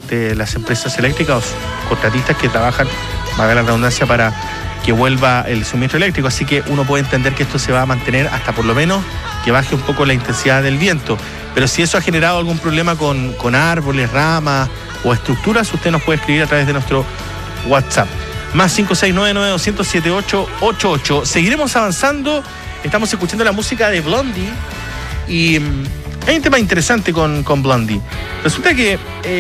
de las empresas eléctricas o contratistas que trabajan, valga la redundancia, para que vuelva el suministro eléctrico. Así que uno puede entender que esto se va a mantener hasta por lo menos que baje un poco la intensidad del viento. Pero si eso ha generado algún problema con árboles, ramas o estructuras, usted nos puede escribir a través de nuestro WhatsApp. Más 569-900-7888. Seguiremos avanzando. Estamos escuchando la música de Blondie y hay un tema interesante con Blondie. Resulta que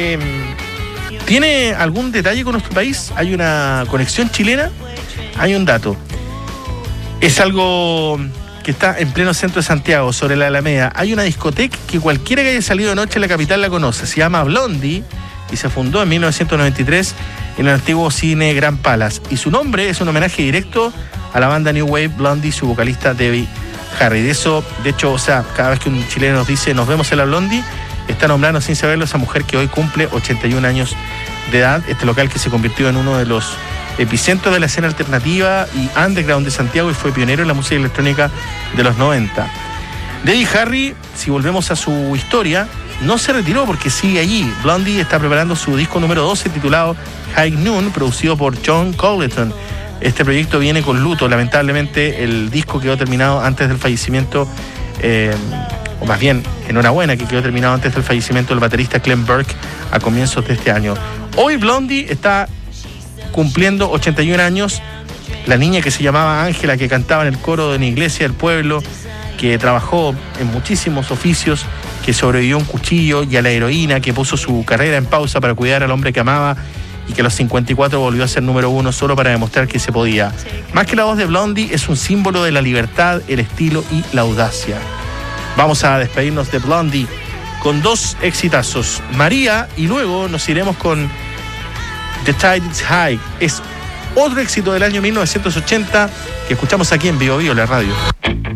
tiene algún detalle con nuestro país. Hay una conexión chilena. Hay un dato. Es algo que está en pleno centro de Santiago, sobre la Alameda. Hay una discoteca que cualquiera que haya salido de noche en la capital la conoce. Se llama Blondie y se fundó en 1993 en el antiguo cine Grand Palace. Y su nombre es un homenaje directo a la banda New Wave Blondie y su vocalista Debbie Harry. De hecho, o sea, cada vez que un chileno nos dice nos vemos en la Blondie, está nombrando sin saberlo a esa mujer que hoy cumple 81 años de edad. Este local que se convirtió en uno de los epicentros de la escena alternativa y underground de Santiago y fue pionero en la música electrónica de los 90. Debbie Harry, si volvemos a su historia, no se retiró porque sigue allí. Blondie está preparando su disco número 12 titulado High Noon, producido por John Colleton. Este proyecto viene con luto. Lamentablemente el disco quedó terminado antes del fallecimiento, o más bien, enhorabuena, que quedó terminado antes del fallecimiento del baterista Clem Burke a comienzos de este año. Hoy Blondie está cumpliendo 81 años. La niña que se llamaba Ángela, que cantaba en el coro de una iglesia del pueblo, que trabajó en muchísimos oficios, que sobrevivió a un cuchillo y a la heroína, que puso su carrera en pausa para cuidar al hombre que amaba y que a los 54 volvió a ser número 1 solo para demostrar que se podía. Más que la voz de Blondie, es un símbolo de la libertad, el estilo y la audacia. Vamos a despedirnos de Blondie con dos exitazos, María, y luego nos iremos con The Tide is High. Es otro éxito del año 1980 que escuchamos aquí en Bio Bio, la radio.